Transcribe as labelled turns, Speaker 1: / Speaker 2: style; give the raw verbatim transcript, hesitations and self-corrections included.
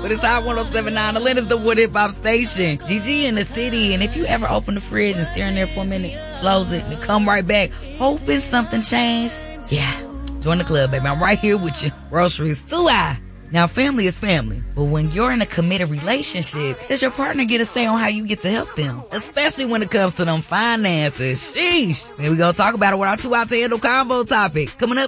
Speaker 1: But it's Hot one oh seven point nine, Atlanta's the Wood Hip Hop Station. G G in the city, and if you ever open the fridge and stare in there for a minute, close it, and come right back, hoping something changed, yeah, join the club, baby. I'm right here with you. Groceries too high. Now, family is family, but when you're in a committed relationship, does your partner get a say on how you get to help them? Especially when it comes to them finances. Sheesh. Man, we gonna talk about it with our two out to handle combo topic. Coming up.